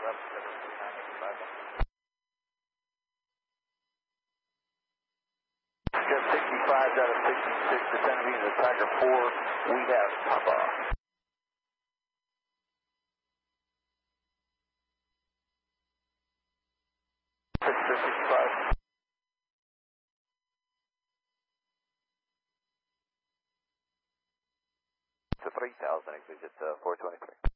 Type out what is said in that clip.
Got 65 out of 66, descending into Tiger 4. We have Papa. To 3000, exit 423.